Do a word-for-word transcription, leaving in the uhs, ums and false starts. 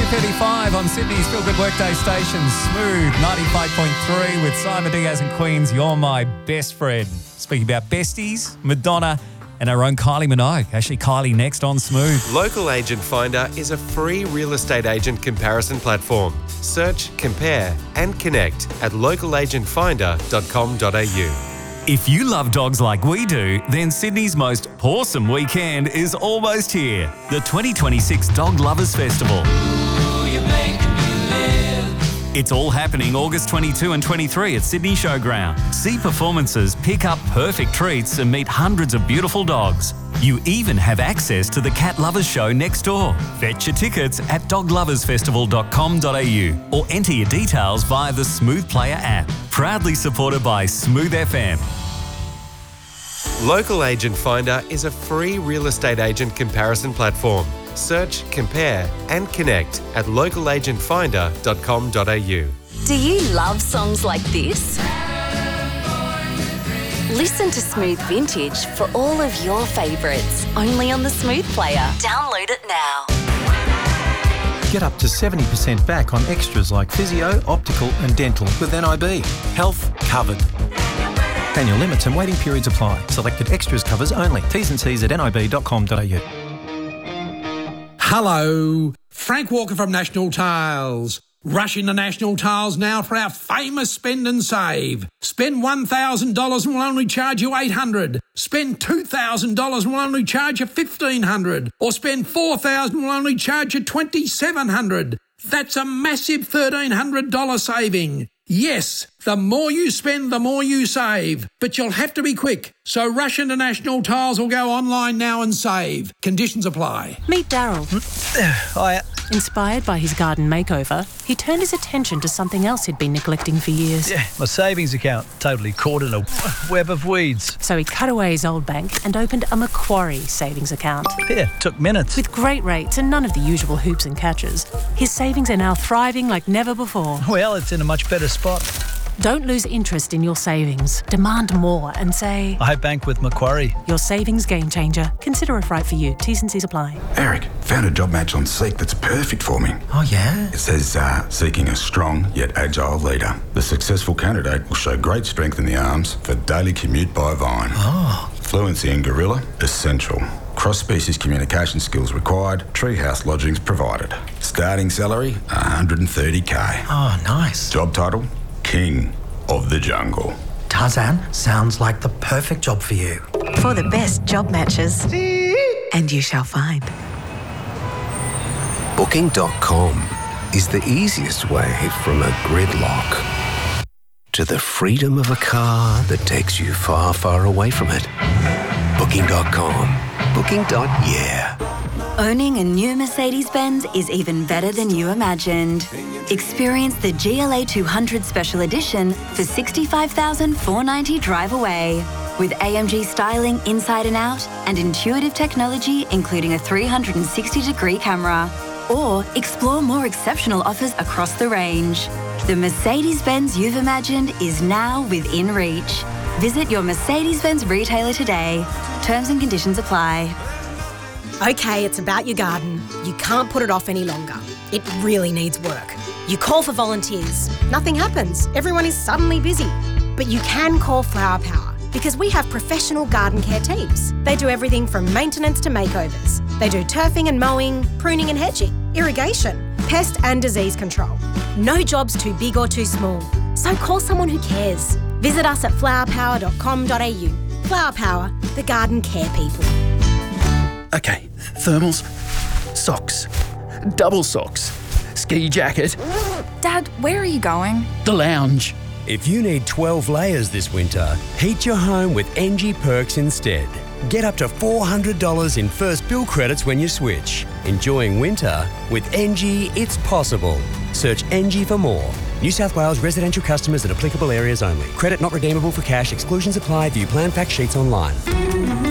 thirty-five on Sydney's Feel Good Workday station, Smooth ninety-five point three with Simon Diaz and Queen's You're My Best Friend. Speaking about besties, Madonna and our own Kylie Minogue. Actually, Kylie next on Smooth. Local Agent Finder is a free real estate agent comparison platform. Search, compare and connect at local agent finder dot com dot a u. If you love dogs like we do, then Sydney's most awesome weekend is almost here. The twenty twenty-six Dog Lovers Festival. Ooh, you make me live. It's all happening August twenty-second and twenty-third at Sydney Showground. See performances, pick up perfect treats and meet hundreds of beautiful dogs. You even have access to the Cat Lovers Show next door. Fetch your tickets at dog lovers festival dot com dot a u or enter your details via the Smooth Player app. Proudly supported by Smooth F M. Local Agent Finder is a free real estate agent comparison platform. Search, compare and connect at local agent finder dot com dot a u. Do you love songs like this? Listen to Smooth Vintage for all of your favourites, only on the Smooth Player. Download it now. Get up to seventy percent back on extras like physio, optical and dental with N I B. Health covered. Annual limits and waiting periods apply. Selected extras covers only. T's and C's at n i b dot com dot a u. Hello, Frank Walker from National Tiles. Rush into National Tiles now for our famous spend and save. Spend one thousand dollars and we'll only charge you eight hundred dollars. Spend two thousand dollars and we'll only charge you fifteen hundred dollars. Or spend four thousand dollars and we'll only charge you twenty-seven hundred dollars. That's a massive thirteen hundred dollars saving. Yes, the more you spend, the more you save. But you'll have to be quick. So rush into National Tiles or go online now and save. Conditions apply. Meet Daryl. I... Inspired by his garden makeover, he turned his attention to something else he'd been neglecting for years. Yeah, my savings account totally caught in a web of weeds. So he cut away his old bank and opened a Macquarie savings account. Yeah, took minutes. With great rates and none of the usual hoops and catches, his savings are now thriving like never before. Well, it's in a much better spot. Don't lose interest in your savings. Demand more and say, I bank with Macquarie. Your savings game changer. Consider if right for you. T's and C's apply. Eric, found a job match on Seek that's perfect for me. Oh, yeah? It says, uh, seeking a strong yet agile leader. The successful candidate will show great strength in the arms for daily commute by Vine. Oh. Fluency in Gorilla, essential. Cross-species communication skills required. Treehouse lodgings provided. Starting salary, one hundred thirty k. Oh, nice. Job title, King of the Jungle. Tarzan, sounds like the perfect job for you. For the best job matches. And you shall find. Booking dot com is the easiest way from a gridlock to the freedom of a car that takes you far, far away from it. Booking dot com. Booking. Yeah. Owning a new Mercedes-Benz is even better than you imagined. Experience the G L A two hundred Special Edition for sixty-five thousand four hundred ninety dollars drive away. With A M G styling inside and out and intuitive technology including a three hundred sixty degree camera. Or explore more exceptional offers across the range. The Mercedes-Benz you've imagined is now within reach. Visit your Mercedes-Benz retailer today. Terms and conditions apply. Okay, it's about your garden. You can't put it off any longer. It really needs work. You call for volunteers. Nothing happens. Everyone is suddenly busy. But you can call Flower Power because we have professional garden care teams. They do everything from maintenance to makeovers. They do turfing and mowing, pruning and hedging, irrigation, pest and disease control. No job's too big or too small. So call someone who cares. Visit us at flower power dot com dot a u. Flower Power, the garden care people. Okay, thermals, socks, double socks, ski jacket. Dad, where are you going? The lounge. If you need twelve layers this winter, heat your home with N G Perks instead. Get up to four hundred dollars in first bill credits when you switch. Enjoying winter with N G, it's possible. Search N G for more. New South Wales residential customers in applicable areas only. Credit not redeemable for cash. Exclusions apply. View plan fact sheets online.